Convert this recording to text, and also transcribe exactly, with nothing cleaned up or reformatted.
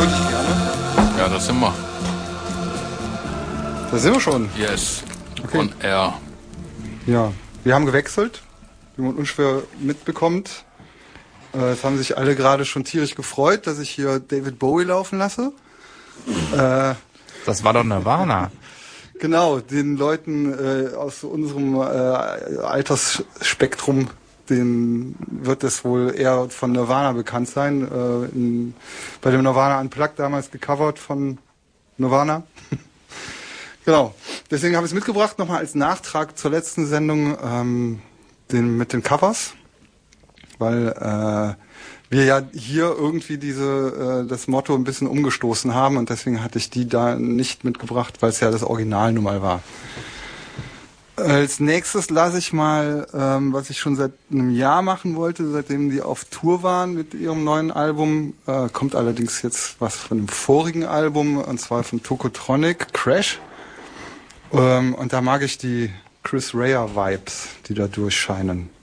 Würde ich gerne. Ja, da sind wir. Da sind wir schon. Yes. Okay. On air. Ja, wir haben gewechselt, wie man unschwer mitbekommt. Äh, es haben sich alle gerade schon tierisch gefreut, dass ich hier David Bowie laufen lasse. Äh, das war doch Nirvana. Genau, den Leuten äh, aus unserem äh, Altersspektrum, denen wird es wohl eher von Nirvana bekannt sein. Äh, in, bei dem Nirvana Unplugged damals gecovert von Nirvana. Genau, deswegen habe ich es mitgebracht, nochmal als Nachtrag zur letzten Sendung ähm, den, mit den Covers, weil äh, wir ja hier irgendwie diese äh, das Motto ein bisschen umgestoßen haben und deswegen hatte ich die da nicht mitgebracht, weil es ja das Original nun mal war. Als nächstes lasse ich mal, ähm, was ich schon seit einem Jahr machen wollte, seitdem die auf Tour waren mit ihrem neuen Album, äh, kommt allerdings jetzt was von dem vorigen Album, und zwar von Tokotronic, Crash. Ähm, und da mag ich die Chris Rea Vibes, die da durchscheinen.